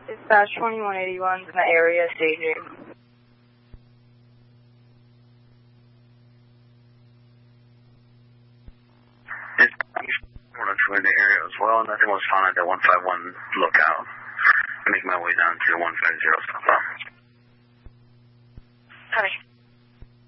Dispatch 2181's in the area staging. In the area as well, and nothing was found at the 151 lookout. Make my way down to 150 southbound. Copy.